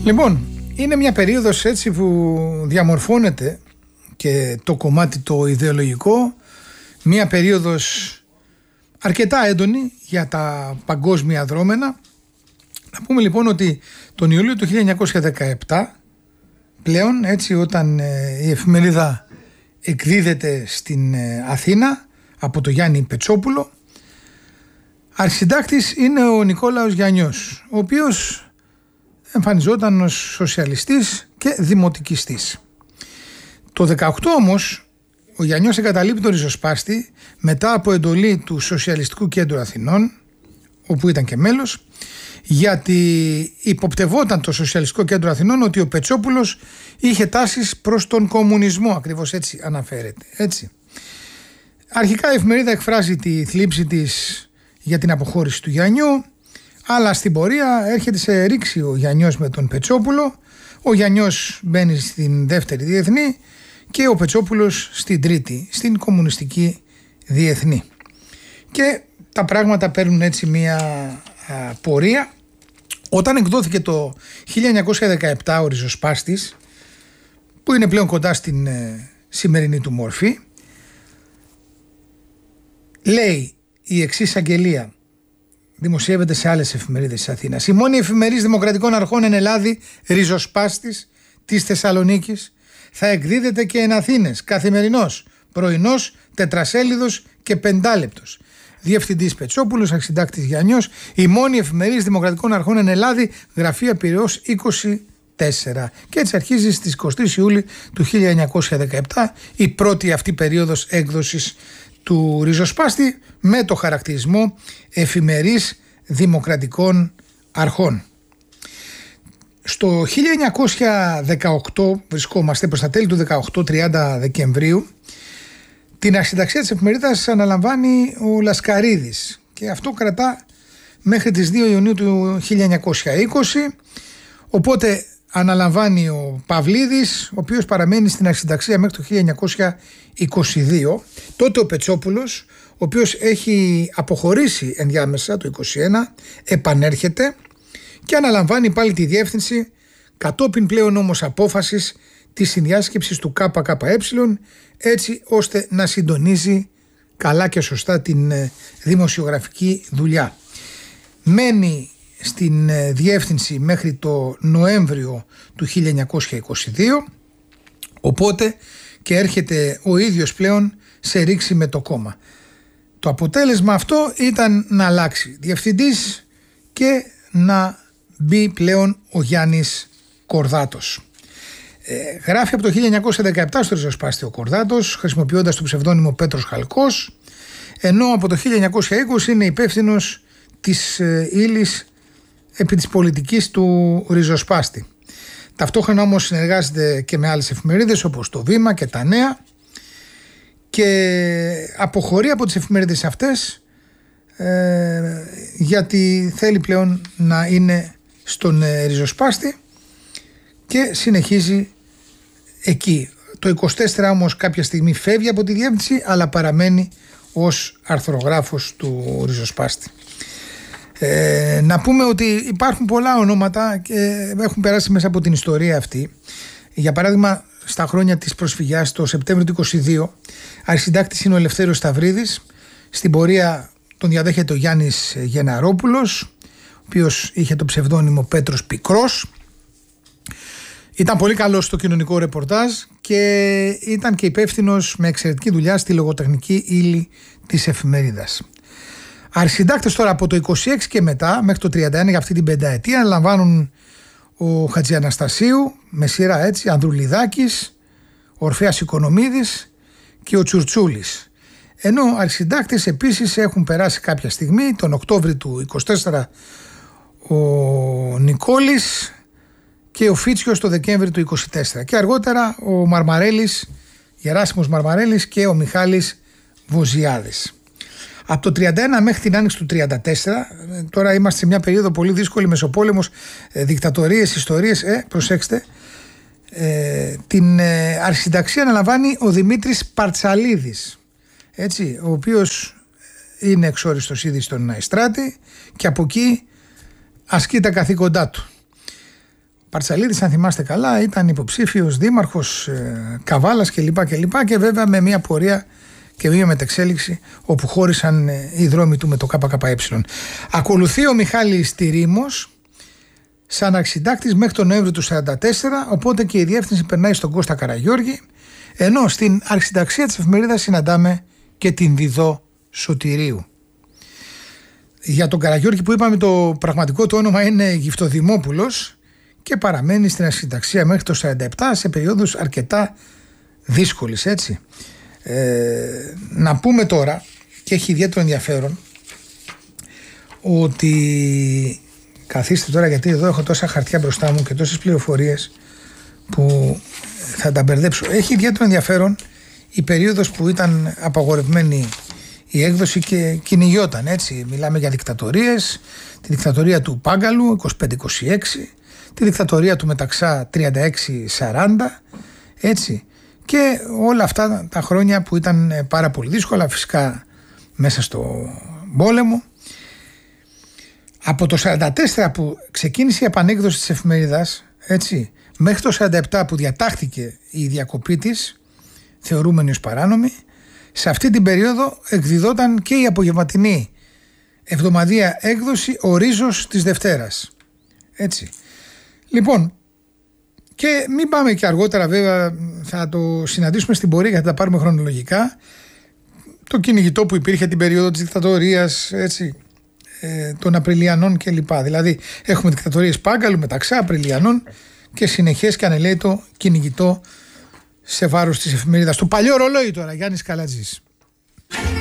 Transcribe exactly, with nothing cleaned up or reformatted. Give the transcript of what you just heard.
Λοιπόν, είναι μια περίοδος έτσι που διαμορφώνεται και το κομμάτι το ιδεολογικό, μια περίοδος αρκετά έντονη για τα παγκόσμια δρόμενα. Να πούμε λοιπόν ότι τον Ιούλιο του χίλια εννιακόσια δεκαεπτά, πλέον έτσι, όταν ε, η εφημερίδα εκδίδεται στην ε, Αθήνα από τον Γιάννη Πετσόπουλο, αρχισυντάκτης είναι ο Νικόλαος Γιαννιός, ο οποίος εμφανιζόταν ως σοσιαλιστής και δημοτικιστής. Το δεκαοκτώ όμως ο Γιαννιός εγκαταλείπει τον ριζοσπάστη μετά από εντολή του Σοσιαλιστικού Κέντρου Αθηνών, όπου ήταν και μέλος, γιατί υποπτευόταν το Σοσιαλιστικό Κέντρο Αθηνών ότι ο Πετσόπουλος είχε τάσεις προς τον κομμουνισμό, ακριβώς έτσι αναφέρεται. Έτσι. Αρχικά η εφημερίδα εκφράζει τη θλίψη της για την αποχώρηση του Γιαννιού, αλλά στην πορεία έρχεται σε ρήξη ο Γιαννιός με τον Πετσόπουλο. Ο Γιαννιός μπαίνει στην δεύτερη διεθνή και ο Πετσόπουλος στην τρίτη, στην κομμουνιστική διεθνή. Και τα πράγματα παίρνουν έτσι μια α, πορεία. Όταν εκδόθηκε το χίλια εννιακόσια δεκαεπτά ο ριζοσπάστης, που είναι πλέον κοντά στην ε, σημερινή του μορφή, λέει η εξής αγγελία, δημοσιεύεται σε άλλες εφημερίδες της Αθήνας: η μόνη εφημερής δημοκρατικών αρχών εν Ελλάδη, ριζοσπάστης της Θεσσαλονίκης, θα εκδίδεται και εν Αθήνες, καθημερινός, πρωινός, τετρασέλιδος και πεντάλεπτος. Διευθυντής Πετσόπουλος, αρχισυντάκτης Γιαννιός, η μόνη εφημερής δημοκρατικών αρχών εν Ελλάδη, γραφεία Πειραιώς είκοσι τέσσερα. Και έτσι αρχίζει στις εικοστή Ιούλη του χίλια εννιακόσια δεκαεπτά η πρώτη αυτή περίοδος έκδοσης του ριζοσπάστη με το χαρακτηρισμό εφημερής δημοκρατικών αρχών. Στο χίλια εννιακόσια δεκαοκτώ βρισκόμαστε, προς τα τέλη του δεκαοκτώ, τριάντα Δεκεμβρίου, την αρχισυνταξία της εφημερίδας αναλαμβάνει ο Λασκαρίδης και αυτό κρατά μέχρι τις δύο Ιουνίου του χίλια εννιακόσια είκοσι, οπότε αναλαμβάνει ο Παυλίδης, ο οποίος παραμένει στην αρχισυνταξία μέχρι το χίλια εννιακόσια είκοσι δύο. Τότε ο Πετσόπουλος, ο οποίος έχει αποχωρήσει ενδιάμεσα το είκοσι ένα, επανέρχεται και αναλαμβάνει πάλι τη διεύθυνση, κατόπιν πλέον όμως απόφασης της συνδιάσκεψης του ΚΚΕ, έτσι ώστε να συντονίζει καλά και σωστά την δημοσιογραφική δουλειά. Μένει στην διεύθυνση μέχρι το Νοέμβριο του χίλια εννιακόσια είκοσι δύο, οπότε και έρχεται ο ίδιος πλέον σε ρήξη με το κόμμα. Το αποτέλεσμα αυτό ήταν να αλλάξει διευθυντής και να μπει πλέον ο Γιάννης Κορδάτος. Ε, γράφει από το χίλια εννιακόσια δεκαεπτά στο ριζοσπάστη ο Κορδάτος, χρησιμοποιώντας το ψευδόνυμο Πέτρος Χαλκός, ενώ από το χίλια εννιακόσια είκοσι είναι υπεύθυνος της ε, ύλης επί της πολιτικής του ριζοσπάστη. Ταυτόχρονα όμως συνεργάζεται και με άλλες εφημερίδες όπως το Βήμα και τα Νέα και αποχωρεί από τις εφημερίδες αυτές ε, γιατί θέλει πλέον να είναι στον ε, ριζοσπάστη και συνεχίζει εκεί. Το είκοσι τέσσερα όμως κάποια στιγμή φεύγει από τη διεύθυνση, αλλά παραμένει ως αρθρογράφος του ριζοσπάστη. Ε, να πούμε ότι υπάρχουν πολλά ονόματα και έχουν περάσει μέσα από την ιστορία αυτή. Για παράδειγμα, στα χρόνια της προσφυγιάς, το Σεπτέμβριο του είκοσι δύο, αρχισυντάκτης είναι ο Ελευθέριος Σταυρίδης. Στην πορεία τον διαδέχεται ο Γιάννης Γεναρόπουλος, ο οποίος είχε το ψευδόνυμο Πέτρος Πικρός. Ήταν πολύ καλός στο κοινωνικό ρεπορτάζ και ήταν και υπεύθυνος με εξαιρετική δουλειά στη λογοτεχνική ύλη της εφημερίδας. Αρχισυντάκτες τώρα από το είκοσι έξι και μετά μέχρι το τριάντα ένα, για αυτή την πενταετία, αναλαμβάνουν ο Χατζιαναστασίου με σειρά, έτσι, Ανδρουλιδάκης, Ορφέας Οικονομίδης και ο Τσουρτσούλης. Ενώ αρχισυντάκτες επίσης έχουν περάσει κάποια στιγμή, τον Οκτώβρη του είκοσι τέσσερα ο Νικόλης και ο Φίτσιος το Δεκέμβρη του είκοσι τέσσερα και αργότερα ο Μαρμαρέλης, Γεράσιμος Μαρμαρέλης και ο Μιχάλης Βοζιάδης. Από το τριάντα ένα μέχρι την άνοιξη του τριάντα τέσσερα, τώρα είμαστε σε μια περίοδο πολύ δύσκολη, μεσοπόλεμος, ε, δικτατορίες, ιστορίες, ε, προσέξτε, ε, την ε, αρχισυνταξία αναλαμβάνει ο Δημήτρης Παρτσαλίδης, έτσι, ο οποίος είναι εξόριστος ήδη στον Αϊστράτη και από εκεί ασκεί τα καθήκοντά του. Παρτσαλίδης, αν θυμάστε καλά, ήταν υποψήφιος δήμαρχος ε, Καβάλας κλπ. Και, και, και βέβαια με μια πορεία και μια μετεξέλιξη όπου χώρισαν ε, οι δρόμοι του με το ΚΚΕ. Ακολουθεί ο Μιχάλης Τυρίμος σαν αρχισυντάκτης μέχρι τον Νοέμβριο του χίλια εννιακόσια σαράντα τέσσερα, οπότε και η διεύθυνση περνάει στον Κώστα Καραγιώργη, ενώ στην αρχισυνταξία της εφημερίδας συναντάμε και την Διδό Σωτηρίου. Για τον Καραγιώργη, που είπαμε το πραγματικό του όνομα είναι Γυφτοδημόπουλος, και παραμένει στην αρχισυνταξία μέχρι το χίλια εννιακόσια σαράντα επτά σε περίοδους αρκετά δύσκολες, έτσι. Ε, να πούμε τώρα, και έχει ιδιαίτερο ενδιαφέρον, ότι καθίστε τώρα, γιατί εδώ έχω τόσα χαρτιά μπροστά μου και τόσες πληροφορίες που θα τα μπερδέψω. Έχει ιδιαίτερο ενδιαφέρον η περίοδος που ήταν απαγορευμένη η έκδοση και κυνηγιόταν, έτσι. Μιλάμε για δικτατορίες, τη δικτατορία του Πάγκαλου είκοσι πέντε είκοσι έξι, τη δικτατορία του Μεταξά τριάντα έξι σαράντα, έτσι. Και όλα αυτά τα χρόνια που ήταν πάρα πολύ δύσκολα, φυσικά μέσα στο πόλεμο. Από το σαράντα τέσσερα που ξεκίνησε η επανέκδοση της εφημερίδας, έτσι, μέχρι το σαράντα επτά που διατάχθηκε η διακοπή της, θεωρούμενη ως παράνομη, σε αυτή την περίοδο εκδιδόταν και η απογευματινή εβδομαδία έκδοση «Ο Ρίζος της Δευτέρας». Έτσι. Λοιπόν, και μην πάμε και αργότερα, βέβαια θα το συναντήσουμε στην πορεία γιατί θα τα πάρουμε χρονολογικά, το κυνηγητό που υπήρχε την περίοδο της δικτατορίας, έτσι, ε, των Απριλιανών κλπ. Δηλαδή έχουμε δικτατορίες Πάγκαλου, Μεταξά, Απριλιανών και συνεχές και ανελαίτο κυνηγητό σε βάρος της εφημερίδας. Το παλιό ρολόι τώρα, Γιάννης Καλατζής.